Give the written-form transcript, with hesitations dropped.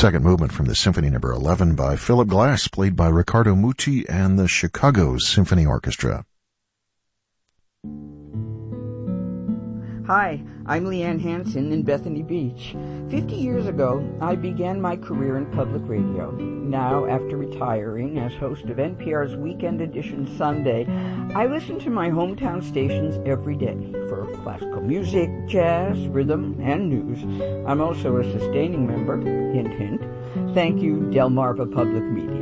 second movement from the Symphony No. 11 by Philip Glass, played by Riccardo Mucci and the Chicago Symphony Orchestra. Hi, I'm Leanne Hansen in Bethany Beach. 50 years ago, I began my career in public radio. Now, after retiring as host of NPR's Weekend Edition Sunday, I listen to my hometown stations every day for classical music, jazz, rhythm, and news. I'm also a sustaining member, hint, hint. Thank you, Delmarva Public Media.